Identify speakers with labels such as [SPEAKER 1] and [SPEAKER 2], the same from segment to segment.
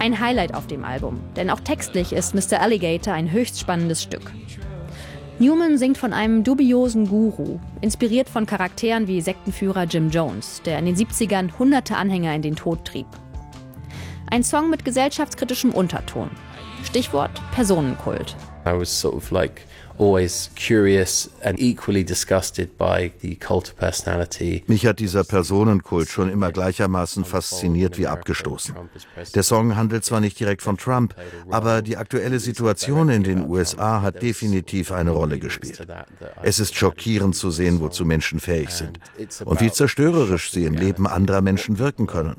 [SPEAKER 1] ein Highlight auf dem Album, denn auch textlich ist Mr. Alligator ein höchst spannendes Stück. Newman singt von einem dubiosen Guru, inspiriert von Charakteren wie Sektenführer Jim Jones, der in den 70ern hunderte Anhänger in den Tod trieb. Ein Song mit gesellschaftskritischem Unterton. Stichwort Personenkult.
[SPEAKER 2] I was sort of like always curious and equally disgusted by the cult of personality.
[SPEAKER 3] Mich hat dieser Personenkult schon immer gleichermaßen fasziniert wie abgestoßen. Der Song handelt zwar nicht direkt von Trump, aber die aktuelle Situation in den USA hat definitiv eine Rolle gespielt. Es ist schockierend zu sehen, wozu Menschen fähig sind und wie zerstörerisch sie im Leben anderer Menschen wirken können.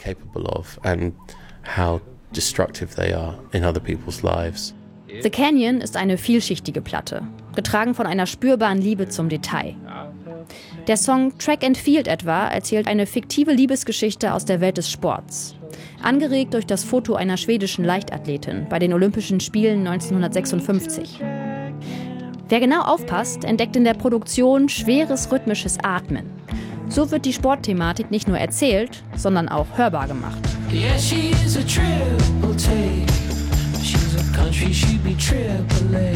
[SPEAKER 2] How destructive they are in other people's lives.
[SPEAKER 1] The Canyon ist eine vielschichtige Platte, getragen von einer spürbaren Liebe zum Detail. Der Song Track and Field etwa erzählt eine fiktive Liebesgeschichte aus der Welt des Sports, angeregt durch das Foto einer schwedischen Leichtathletin bei den Olympischen Spielen 1956. Wer genau aufpasst, entdeckt in der Produktion schweres rhythmisches Atmen. So wird die Sportthematik nicht nur erzählt, sondern auch hörbar gemacht.
[SPEAKER 4] Yeah, she is a triple T. She's a country, she'd be triple A.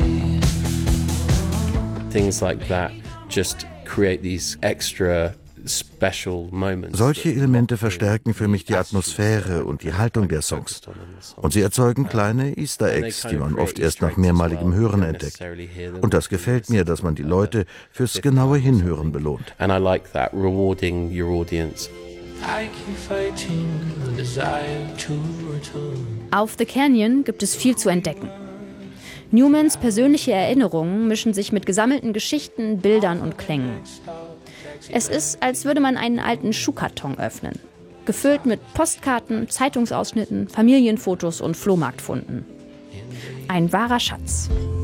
[SPEAKER 2] Things like that just create these extra special moments.
[SPEAKER 3] Solche Elemente verstärken für mich die Atmosphäre und die Haltung der Songs. Und sie erzeugen kleine Easter Eggs, die man oft erst nach mehrmaligem Hören entdeckt. Und das gefällt mir, dass man die Leute fürs genaue Hinhören belohnt.
[SPEAKER 2] And I like that, rewarding your audience.
[SPEAKER 1] Auf The Canyon gibt es viel zu entdecken. Newmans persönliche Erinnerungen mischen sich mit gesammelten Geschichten, Bildern und Klängen. Es ist, als würde man einen alten Schuhkarton öffnen, gefüllt mit Postkarten, Zeitungsausschnitten, Familienfotos und Flohmarktfunden. Ein wahrer Schatz.